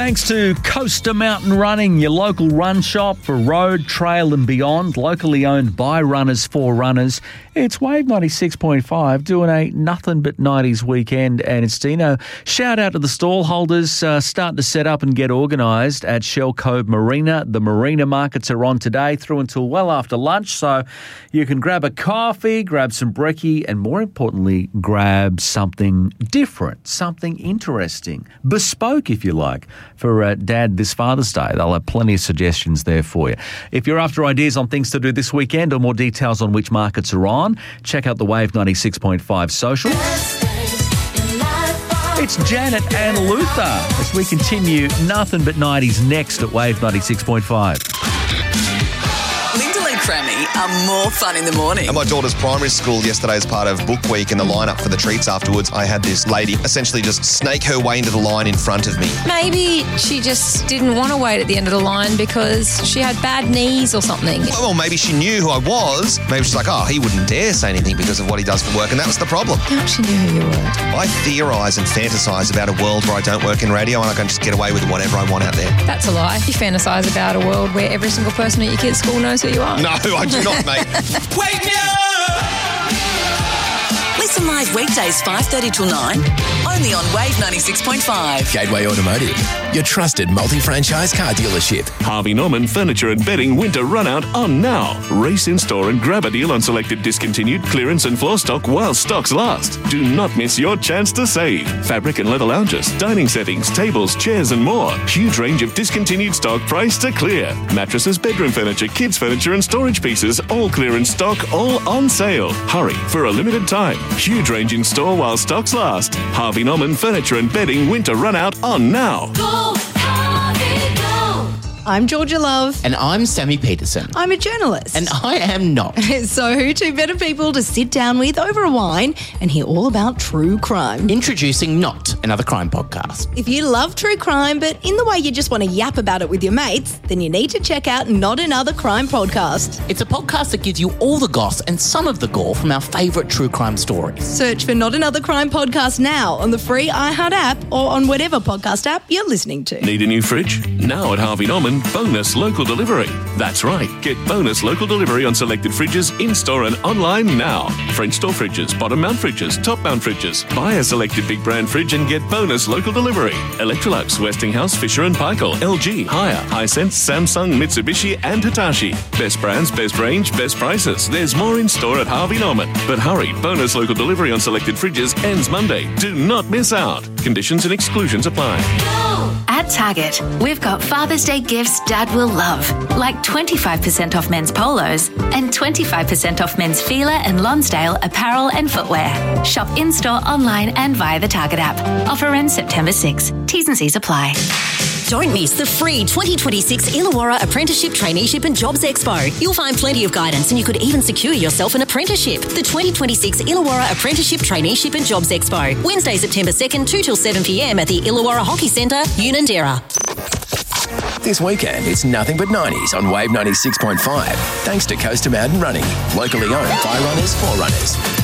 Thanks to Coaster Mountain Running, your local run shop for road, trail and beyond, locally owned by runners for runners. It's Wave 96.5 doing a nothing but 90s weekend, and it's Dino. Shout out to the stall holders starting to set up and get organised at Shell Cove Marina. The marina markets are on today through until well after lunch, so you can grab a coffee, grab some brekkie, and more importantly, grab something different, something interesting, bespoke if you like, for Dad this Father's Day. They'll have plenty of suggestions there for you. If you're after ideas on things to do this weekend or more details on which markets are on, check out the Wave 96.5 social. It's Janet and Luther as we continue Nothing But 90s next at Wave 96.5. Crammy are more fun in the morning. At my daughter's primary school yesterday as part of Book Week and the lineup for the treats afterwards, I had this lady essentially just snake her way into the line in front of me. Maybe she just didn't want to wait at the end of the line because she had bad knees or something. Well, maybe she knew who I was. Maybe she's like, oh, he wouldn't dare say anything because of what he does for work, and that was the problem. How she knew who you were? I theorise and fantasise about a world where I don't work in radio and I can just get away with whatever I want out there. That's a lie. You fantasise about a world where every single person at your kid's school knows who you are. No, I do not, mate. Wake me up! Listen live weekdays 5:30 till 9, only on Wave 96.5. Gateway Automotive, your trusted multi-franchise car dealership. Harvey Norman Furniture and Bedding Winter Runout on now. Race in store and grab a deal on selected discontinued clearance and floor stock while stocks last. Do not miss your chance to save. Fabric and leather lounges, dining settings, tables, chairs and more. Huge range of discontinued stock priced to clear. Mattresses, bedroom furniture, kids furniture and storage pieces, all clearance stock, all on sale. Hurry for a limited time. Huge range in store while stocks last. Harvey Norman Furniture and Bedding Winter Runout on now. Go, Harvey, go. I'm Georgia Love. And I'm Sammy Peterson. I'm a journalist. And I am not. So who two better people to sit down with over a wine and hear all about true crime? Introducing Not, another crime podcast. If you love true crime, but in the way you just want to yap about it with your mates, then you need to check out Not Another Crime Podcast. It's a podcast that gives you all the goss and some of the gore from our favourite true crime stories. Search for Not Another Crime Podcast now on the free iHeart app or on whatever podcast app you're listening to. Need a new fridge? Now at Harvey Norman, bonus local delivery. That's right. Get bonus local delivery on selected fridges in-store and online now. French door fridges, bottom mount fridges, top mount fridges. Buy a selected big brand fridge and get bonus local delivery. Electrolux, Westinghouse, Fisher & Paykel, LG, Haier, Hisense, Samsung, Mitsubishi and Hitachi. Best brands, best range, best prices. There's more in store at Harvey Norman. But hurry, bonus local delivery on selected fridges ends Monday. Do not miss out. Conditions and exclusions apply. At Target, we've got Father's Day gifts Dad will love, like 25% off men's polos and 25% off men's Fila and Lonsdale apparel and footwear. Shop in-store, online and via the Target app. Offer ends September 6. T's and C's apply. Don't miss the free 2026 Illawarra Apprenticeship, Traineeship and Jobs Expo. You'll find plenty of guidance and you could even secure yourself an apprenticeship. The 2026 Illawarra Apprenticeship, Traineeship and Jobs Expo. Wednesday, September 2nd, 2 till 7 p.m. at the Illawarra Hockey Centre, Unanderra. This weekend, it's Nothing But 90s on Wave 96.5. Thanks to Coaster Mountain Running, locally owned by runners for runners.